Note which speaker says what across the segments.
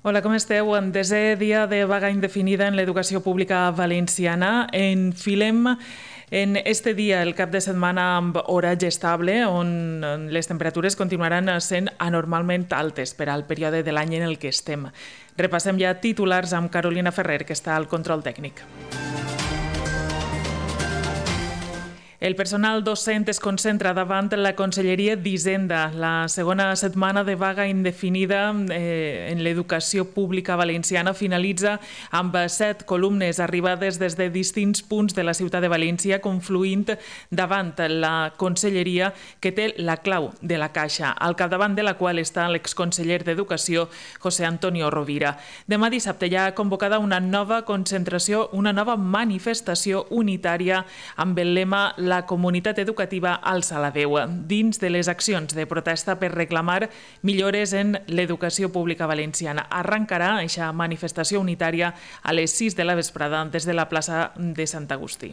Speaker 1: Hola, com esteu? En desè dia de vaga indefinida en l'educació pública valenciana. Enfilem en este dia el cap de setmana amb horatge estable, on les temperatures continuaran sent anormalment altes per al període de l'any en el que estem. Repassem ja titulars amb Carolina Ferrer, que està al control tècnic. El personal docent es concentra davant la Conselleria d'Hisenda. La segona setmana de vaga indefinida en l'educació pública valenciana finalitza amb 7 columnes arribades des de distints punts de la ciutat de València, confluint davant la Conselleria, que té la clau de la caixa, al capdavant de la qual està l'exconseller d'Educació, José Antonio Rovira. Demà dissabte hi ha convocada una nova concentració, una nova manifestació unitària amb el lema "La comunitat educativa alça la veu", dins de les accions de protesta per reclamar millores en l'educació pública valenciana. Arrencarà aquesta manifestació unitària a les 6 de la vesprada des de la plaça de Sant Agustí.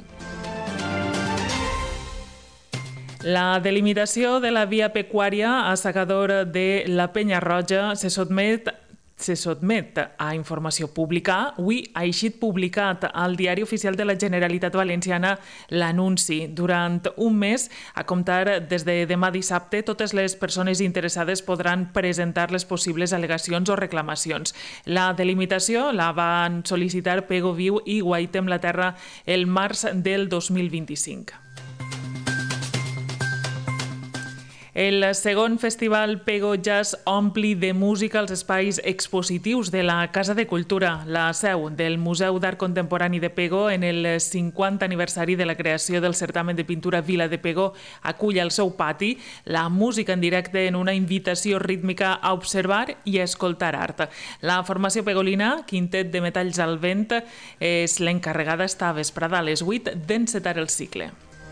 Speaker 1: La delimitació de la via pecuària a Segador de la Penya-roja se sotmet a informació pública. Avui ha eixit publicat al Diari Oficial de la Generalitat Valenciana l'anunci. Durant un mes, a comptar des de demà dissabte, totes les persones interessades podran presentar les possibles al·legacions o reclamacions. La delimitació la van sol·licitar Pego Viu i Guaitem la Terra el març del 2025. El segon festival Pego Jazz ompli de música els espais expositius de la Casa de Cultura, la seu del Museu d'Art Contemporani de Pego. En el 50 aniversari de la creació del certamen de pintura Vila de Pego, acull al seu pati la música en directe en una invitació rítmica a observar i a escoltar art. La formació pegolina, Quintet de Metalls al Vent, és l'encarregada esta vesprada a les 8 d'encetar el cicle.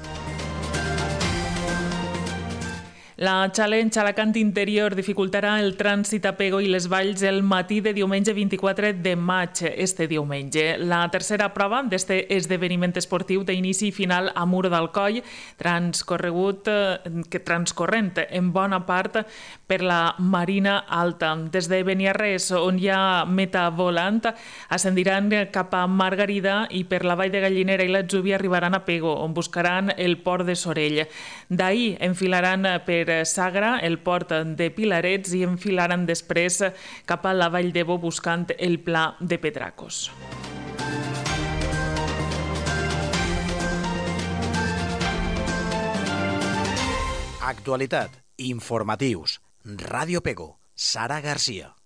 Speaker 1: La Challenge Alacant Interior dificultarà el trànsit a Pego i les valls el matí de diumenge 24 de maig, este diumenge. La tercera prova d'este esdeveniment esportiu d'inici i final a Muro d'Alcoi, transcorrent en bona part per la Marina Alta. Des de Beniarrés, on hi ha meta volant, ascendiran cap a Margarida i per la Vall de Gallinera i l'Atzúbia arribaran a Pego, on buscaran el port de Sorell. D'ahir enfilaran per Sagra, el port de Pilarets, i enfilaran després cap a la Vall d'Ebo buscant el Pla de Petracos.
Speaker 2: Actualitat, informatius, Ràdio Pego, Sara Garcia.